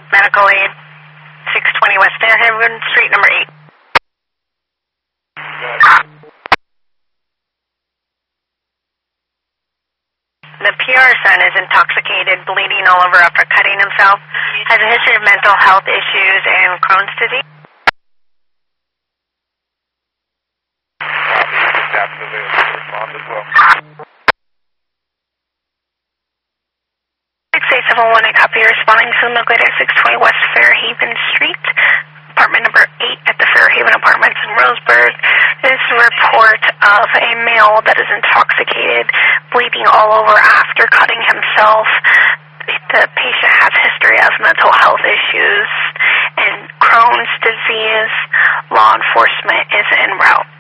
Medical aid, 620 West Fairhaven Street, number 8. The PR son is intoxicated, bleeding all over after cutting himself, has a history of mental health issues and Crohn's disease. Copy responding to the located at 620 West Fairhaven Street, apartment number 8 at the Fairhaven Apartments in Roseburg. This is a report of a male that is intoxicated, bleeding all over after cutting himself. The patient has history of mental health issues and Crohn's disease. Law enforcement is en route.